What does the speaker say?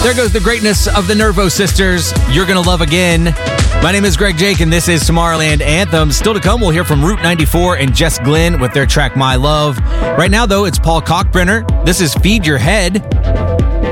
There goes the greatness of the Nervo Sisters. You're Gonna Love Again. My name is Greg Jake, and this is Tomorrowland Anthems. Still to come, we'll hear from Route 94 and Jess Glynn with their track My Love. Right now, though, it's Paul Kalkbrenner. This is Feed Your Head.